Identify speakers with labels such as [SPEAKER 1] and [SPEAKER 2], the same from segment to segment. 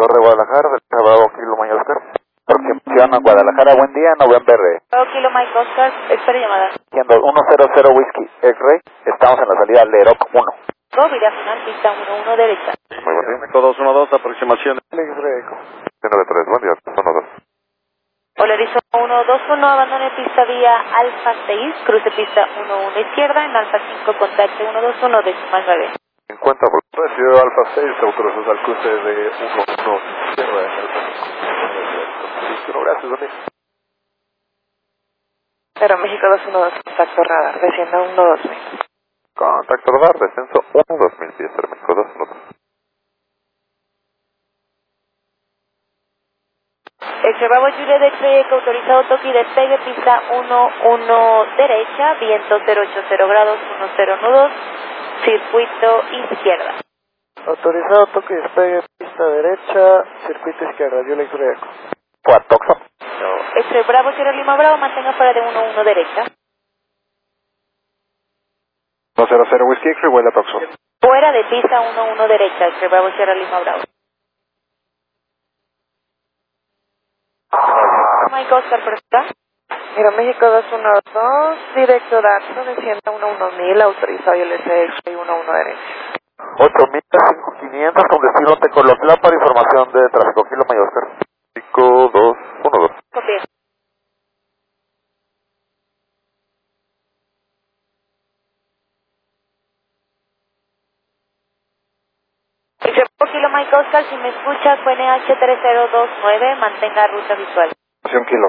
[SPEAKER 1] Torre Guadalajara, del Bravo Kilo Mike Oscar. Aproximación a Guadalajara, buen día, November.
[SPEAKER 2] Bravo Kilo Mike Oscar, espera llamada.
[SPEAKER 1] Siendo 100 Whiskey X-Ray, estamos en la salida Leroc 1.
[SPEAKER 2] Vía final, pista 11 derecha.
[SPEAKER 1] Muy buen día.
[SPEAKER 3] México 212, aproximación.
[SPEAKER 1] X-Ray Eco. 193, buen día, 12.
[SPEAKER 2] Polarizo 121, abandone pista vía Alfa 6, cruce pista 11 izquierda, en Alfa 5 contacte 121, decimal 9.
[SPEAKER 1] 50 por recibido Alfa 6, autorizados al cruce de 11 izquierda en Alfa 5. Gracias, buen día.
[SPEAKER 2] Pero México 212, contacto radar, descienda 120.
[SPEAKER 1] Contacto radar, descenso 1-2000 pies, México 212.
[SPEAKER 2] Bravo Juliet X-Ray Eco, autorizado toque y despegue, pista 11 derecha, viento 080 grados, 10 circuito izquierda.
[SPEAKER 4] Autorizado toque y despegue, pista derecha, circuito izquierda, Juliet X-Ray Eco.
[SPEAKER 1] Cuatoxo.
[SPEAKER 2] X-Ray Bravo, Sierra Lima Bravo, mantenga fuera de 11 derecha.
[SPEAKER 3] 200 Whiskey X-Ray, vuela Toxo.
[SPEAKER 2] Fuera de pista 11 derecha, X-Ray Bravo, Sierra Lima Bravo. Mike Oscar, por acá.
[SPEAKER 4] Mira, México 212, directo Darso, descienda 11000, autorizado ILC X-Ray 11 derecha.
[SPEAKER 1] 8.500 con destino Tecolotlán para información de tráfico. Kilo Mike Oscar. 5212.
[SPEAKER 2] Copia. Kilo Mike Oscar, si me escucha, QNH 3029, mantenga ruta visual.
[SPEAKER 3] Kilo.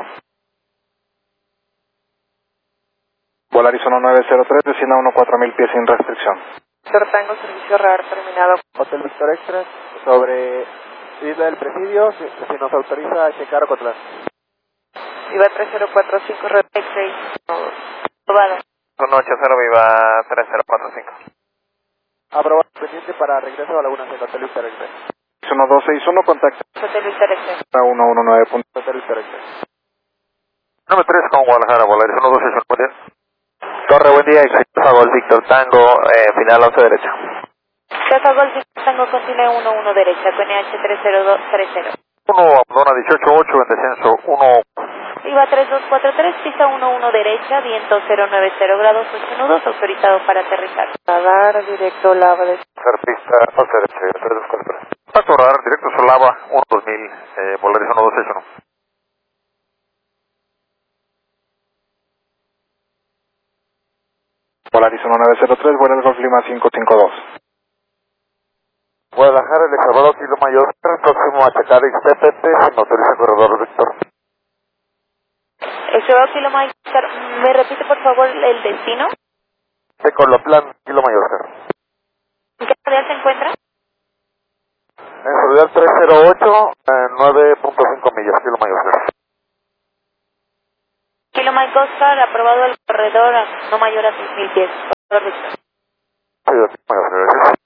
[SPEAKER 3] Volaris 1903, descienda 14000 pies sin restricción.
[SPEAKER 4] Tango, servicio radar terminado. Hotel Víctor Express, sobre Isla del Presidio, si nos autoriza a checar Ocotlán.
[SPEAKER 2] Viva 3045, Red X-Ray. Probado.
[SPEAKER 1] 180 Viva 3045.
[SPEAKER 4] Aprobado, pendiente para regreso a Laguna Seca, Hotel Víctor Express.
[SPEAKER 3] 1261, contacto.
[SPEAKER 2] Hotel Víctor X-Ray.
[SPEAKER 3] 119.
[SPEAKER 4] Hotel Víctor Express.
[SPEAKER 1] 93 con Guadalajara, Volaris 126, buen día. Torre, buen día, Excelsa Gol Víctor Tango, final 11 derecha.
[SPEAKER 2] Casa Golf Víctor Tango, continúe 11 derecha, QNH 30230.
[SPEAKER 1] 1, abandona 18-8 en descenso, 1.
[SPEAKER 2] Viva 3243, pista 11 derecha, viento 090 grados, 8 nudos, autorizado para aterrizar.
[SPEAKER 4] Radar, directo Lava de...
[SPEAKER 1] Pista 11 derecha, 3243. Contacto radar, directo Solava, 1-2000, Volaris 1261.
[SPEAKER 3] Volaris 1903, vuela el Golf Lima 552.
[SPEAKER 1] Guadalajara, El Salvador, Kilo Mayor, próximo a checar XPPP, sin autoriza corredor Víctor.
[SPEAKER 2] Kilo Mike Oscar, ¿me repite por favor el destino?
[SPEAKER 1] Tecolotlán, Kilo Mayor.
[SPEAKER 2] ¿En qué área se encuentra?
[SPEAKER 1] En seguridad 308, 9.5 millas, Kilo Mayor.
[SPEAKER 2] Kilo Mike Oscar, aprobado el corredor no mayor a 6000 pies. Corredor Víctor.
[SPEAKER 1] Sí, Kilo Mayor, gracias.